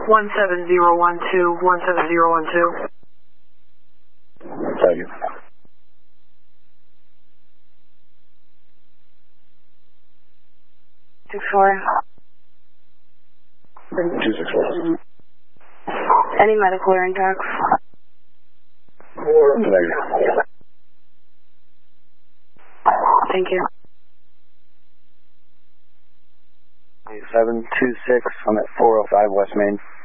17012, 17012. Thank you. 264. 264. Any medical or intact? Negative. Thank you. 726, I'm at 405 West Main.